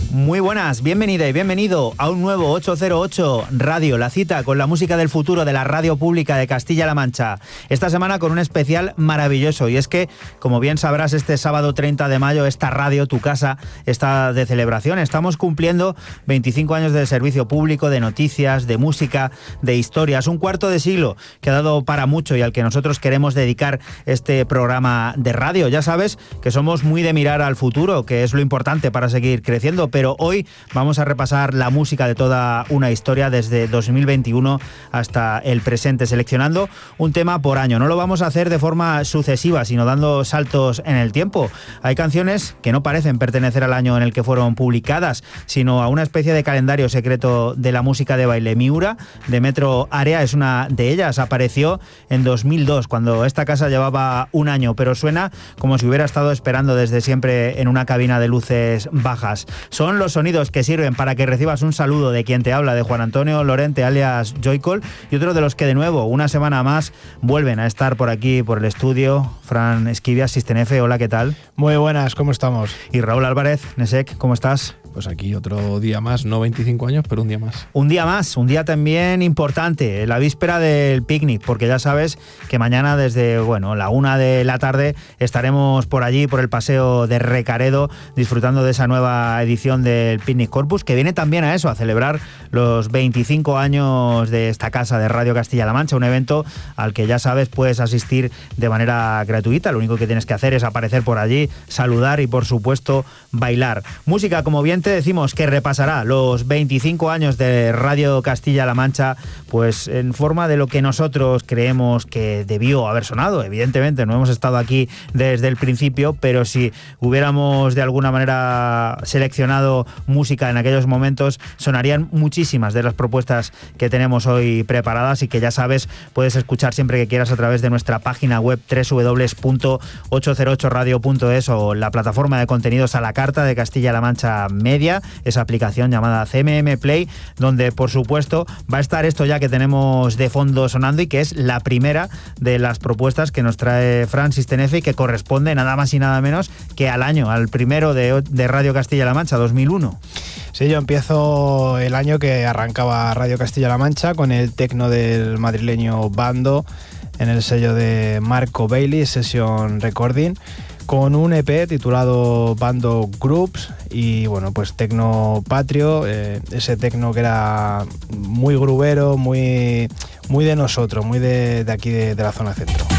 Muy buenas, bienvenida y bienvenido a un nuevo 808 Radio, la cita con la música del futuro de la radio pública de Castilla-La Mancha. Esta semana con un especial maravilloso, y es que, como bien sabrás, este sábado 30 de mayo esta radio, tu casa, está de celebración. Estamos cumpliendo 25 años de servicio público, de noticias, de música, de historias, un cuarto de siglo que ha dado para mucho y al que nosotros queremos dedicar este programa de radio. Ya sabes que somos muy de mirar al futuro, que es lo importante para seguir creciendo, pero hoy vamos a repasar la música de toda una historia desde 2021 hasta el presente, seleccionando un tema por año. No lo vamos a hacer de forma sucesiva, sino dando saltos en el tiempo. Hay canciones que no parecen pertenecer al año en el que fueron publicadas, sino a una especie de calendario secreto de la música de baile. Miura, de Metro Area, es una de ellas. Apareció en 2002, cuando esta casa llevaba un año, pero suena como si hubiera estado esperando desde siempre en una cabina de luces bajas. Son los sonidos que sirven para que recibas un saludo de quien te habla, de Juan Antonio Lorente, alias Joycol, y otro de los que de nuevo, una semana más, vuelven a estar por aquí, por el estudio. Fran Esquivias, System F, hola, ¿qué tal? Muy buenas, ¿cómo estamos? Y Raúl Álvarez, Nesek, ¿cómo estás? Pues aquí otro día más, no 25 años, pero un día más. Un día más, un día también importante, la víspera del picnic, porque ya sabes que mañana desde, la 1 de la tarde estaremos por allí, por el paseo de Recaredo, disfrutando de esa nueva edición del Picnic Corpus, que viene también a eso, a celebrar los 25 años de esta casa de Radio Castilla-La Mancha, un evento al que ya sabes puedes asistir de manera gratuita. Lo único que tienes que hacer es aparecer por allí, saludar y por supuesto bailar. Música, como bien te decimos, que repasará los 25 años de Radio Castilla-La Mancha, pues en forma de lo que nosotros creemos que debió haber sonado. Evidentemente no hemos estado aquí desde el principio, pero si hubiéramos de alguna manera seleccionado música en aquellos momentos, sonarían muchísimas de las propuestas que tenemos hoy preparadas y que ya sabes puedes escuchar siempre que quieras a través de nuestra página web www.808radio.es o la plataforma de contenidos a la carta de Castilla-La Mancha Media, esa aplicación llamada CMM Play, donde por supuesto va a estar esto ya que tenemos de fondo sonando y que es la primera de las propuestas que nos trae Fran System F y que corresponde nada más y nada menos que al año, al primero de Radio Castilla-La Mancha, 2001. Sí, yo empiezo el año que arrancaba Radio Castilla-La Mancha con el tecno del madrileño Bando en el sello de Marco Bailey, Session Recording, con un EP titulado Bando Groups y pues tecno patrio, ese tecno que era muy grubero, muy de nosotros, muy de aquí de la zona centro.